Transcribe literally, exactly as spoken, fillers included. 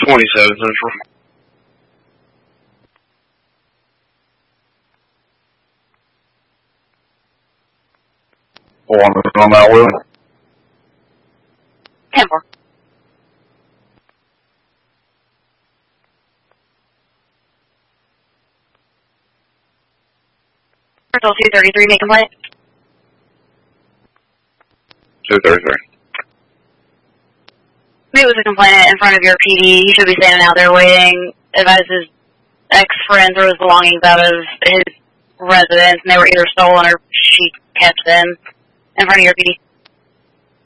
twenty-seven Central. One on that one. ten four. Crystal two thirty-three, make complaint. two thirty-three. Meet with a complainant in front of your P D. He should be standing out there waiting. Advise his ex-friend threw his belongings out of his residence, and they were either stolen or she kept them in front of your P D.